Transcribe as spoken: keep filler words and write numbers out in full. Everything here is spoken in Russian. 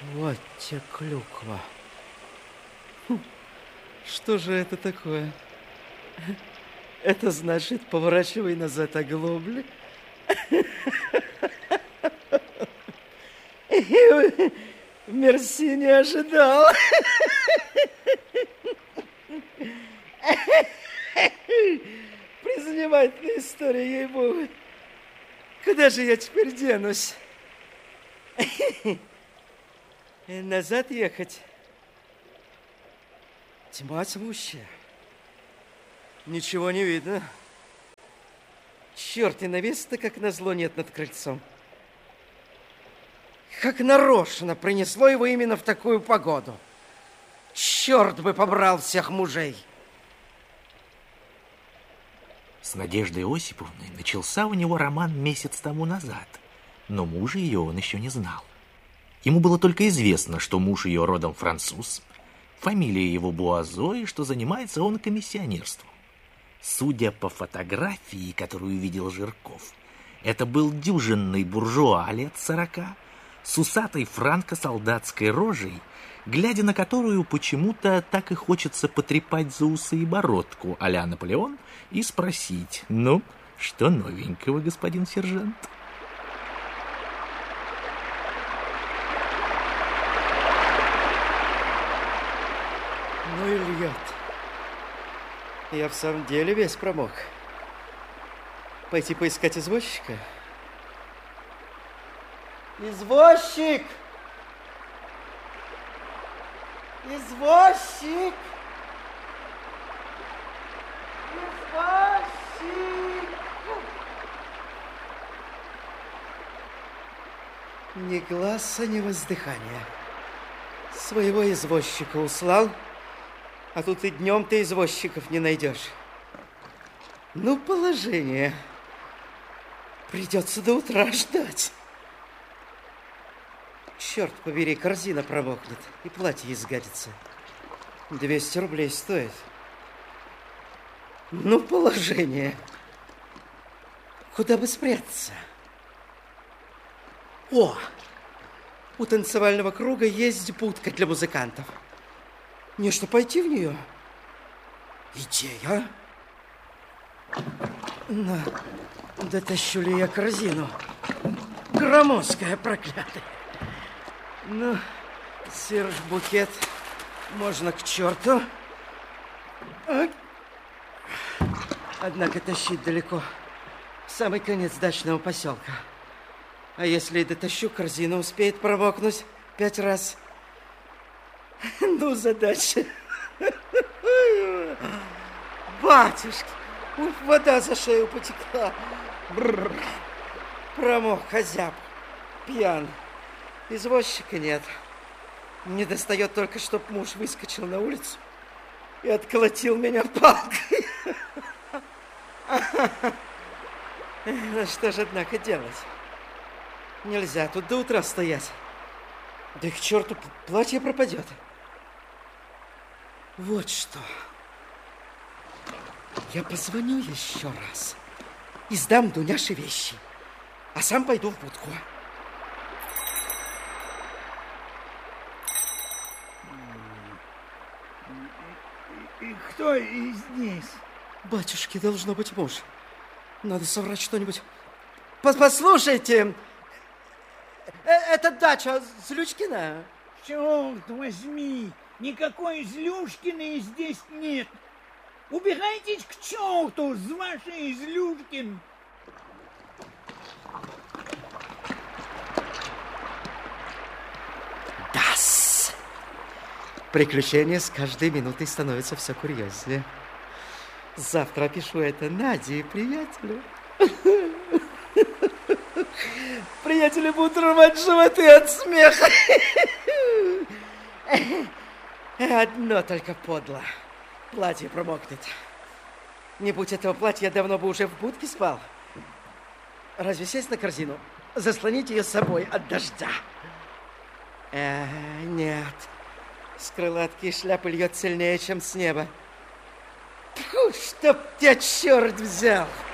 Вот те клюква. Хм, что же это такое? Это значит, поворачивай назад оглобли. Мерси, не ожидал. Признаменательная история, ей-богу. Куда же я теперь денусь? Назад ехать. Тьма тьмущая. Ничего не видно. Черт, и навеса-то, как назло, нет над крыльцом. Как нарочно принесло его именно в такую погоду. Черт бы побрал всех мужей. С Надеждой Осиповной начался у него роман месяц тому назад, но мужа ее он еще не знал. Ему было только известно, что муж ее родом француз, фамилия его Буазо, и что занимается он комиссионерством. Судя по фотографии, которую видел Жирков, это был дюжинный буржуа лет сорока, с усатой франко-солдатской рожей, глядя на которую почему-то так и хочется потрепать за усы и бородку а-ля Наполеон и спросить: ну, что новенького, господин сержант? Ну и льет. Я в самом деле весь промок. Пойти поискать извозчика? Извозчик! Извозчик! Извозчик! Ни гласа, ни воздыхания. Своего извозчика услал, а тут и днем ты извозчиков не найдешь. Ну, положение. Придется до утра ждать. Черт побери, корзина промокнет, и платье изгадится. Двести рублей стоит. Ну, положение. Куда бы спрятаться? О! У танцевального круга есть будка для музыкантов. Не что, пойти в нее? Идея. Но дотащу ли я корзину? Громоздкая, проклятая. Ну, серж-букет можно к черту. Однако тащить далеко. В самый конец дачного поселка. А если и дотащу, корзина успеет промокнуть пять раз. Ну, задача. Батюшки, ух, вода за шею потекла. Бррр. Промок, озяб, пьян. Извозчика нет. Не достает только, чтоб муж выскочил на улицу и отколотил меня палкой. Ну что же, однако, делать? Нельзя тут до утра стоять. Да и к черту платье пропадет. Вот что. Я позвоню еще раз и сдам Дуняше вещи, а сам пойду в будку. И кто здесь? Батюшки, должно быть муж. Надо соврать что-нибудь. Послушайте, это дача Злючкина. Черт возьми, никакой Злюшкиной здесь нет. Убирайтесь к черту с вашей Злюшкин. Да-с. Приключения с каждой минутой становятся все курьезнее. Завтра опишу это Наде и приятелю. Приятели будут рвать животы от смеха. Одно только подло. Платье промокнет. Не будь этого платья, я давно бы уже в будке спал. Разве сесть на корзину? Заслонить ее с собой от дождя? Э, нет. С крылатки шляпы льет сильнее, чем с неба. Фу, чтоб тебя черт взял!